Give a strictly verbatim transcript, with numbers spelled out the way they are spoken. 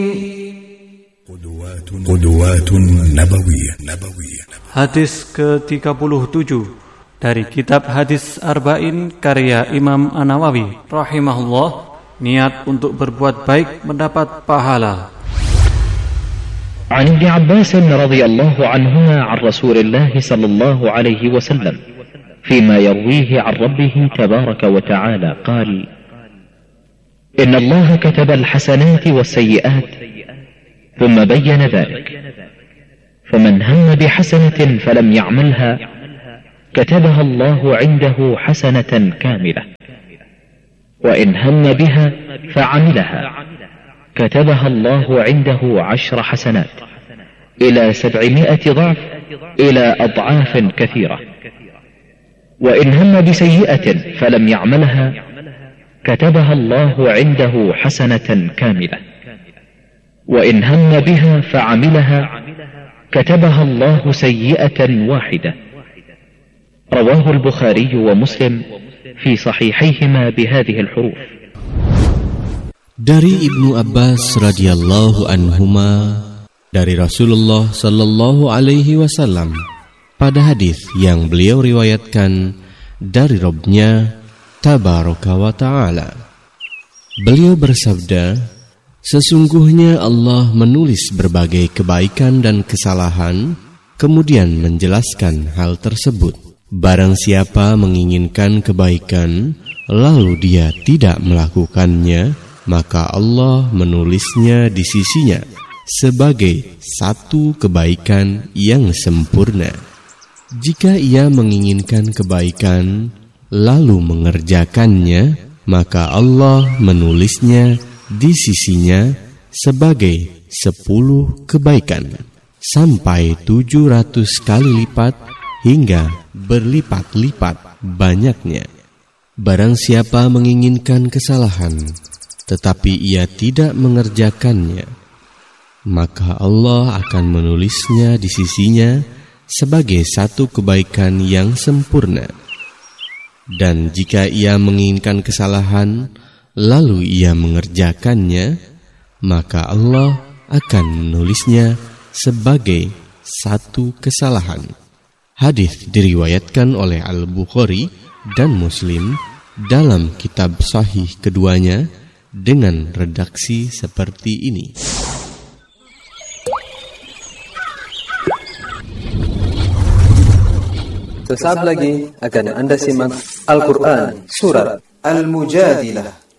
Qudwat Nabawiyah. Hadis ke tiga puluh tujuh dari kitab Hadis Arba'in karya Imam An-Nawawi rahimahullah. Niat untuk berbuat baik mendapat pahala. عن ابن عباس رضي الله عنهما عن رسول الله صلى الله عليه وسلم فيما يرويه عن ربه تبارك وتعالى قال: إن الله كتب الحسنات والسيئات ثم بين ذلك، فمن هم بحسنة فلم يعملها كتبها الله عنده حسنة كاملة، وإن هم بها فعملها كتبها الله عنده عشر حسنات إلى سبعمائة ضعف إلى أضعاف كثيرة، وإن هم بسيئة فلم يعملها كتبها الله عنده حسنة كاملة، وإن هم بها فعملها كتبها الله سيئة واحدة. رواه البخاري ومسلم في صحيحيهما بهذه الحروف. Dari Ibnu Abbas radhiyallahu anhuma dari Rasulullah sallallahu alaihi wasallam pada hadis yang beliau riwayatkan dari Rabb-Nya tabaraka wa taala. Beliau bersabda, sesungguhnya Allah menulis berbagai kebaikan dan kesalahan, kemudian menjelaskan hal tersebut. Barang siapa menginginkan kebaikan, lalu dia tidak melakukannya, maka Allah menulisnya di sisinya sebagai satu kebaikan yang sempurna. Jika ia menginginkan kebaikan, lalu mengerjakannya, maka Allah menulisnya di sisinya sebagai sepuluh kebaikan, sampai tujuh ratus kali lipat hingga berlipat-lipat banyaknya. Barang siapa menginginkan kesalahan, tetapi ia tidak mengerjakannya, maka Allah akan menulisnya di sisinya sebagai satu kebaikan yang sempurna. Dan jika ia menginginkan kesalahan, lalu ia mengerjakannya, maka Allah akan menulisnya sebagai satu kesalahan. Hadis diriwayatkan oleh Al-Bukhari dan Muslim dalam kitab sahih keduanya dengan redaksi seperti ini. Sesaat lagi akan Anda simak Al-Quran Surat Al-Mujadilah